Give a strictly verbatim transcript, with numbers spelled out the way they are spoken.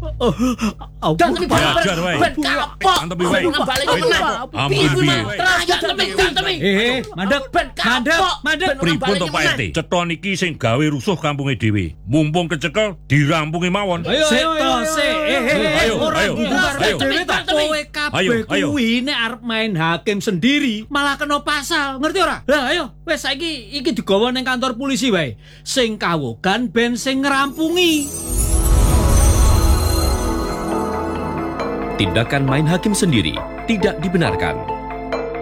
Dan tapi Belajar wae. ben kapok. Santepi wae. Balik Wis, meneh. aman Piye kuwi, piye. Mas? Terus dan tapi dan tapi. Eh, mandek, Ben mandek, kapok. mandek. Ben Pripun balik to Pak R T? meneh. Ceton iki sing gawe rusuh kampunge dhewe. Mumpung kecekel dirampungi mawon. Ayo, Sik ayo, to, ayo, sik. ayo, Eh, eh, eh, ayo, ora ayo, bubar ayo. dhewe ta. Kowe Ayo, kabeh ayo. kuwi nek arep main hakim sendiri malah kena pasal, ngerti ora? Lah ayo, wis saiki iki digawa ning kantor polisi wae. Sing kawogan ben sing ngrampungi. Tindakan main hakim sendiri tidak dibenarkan.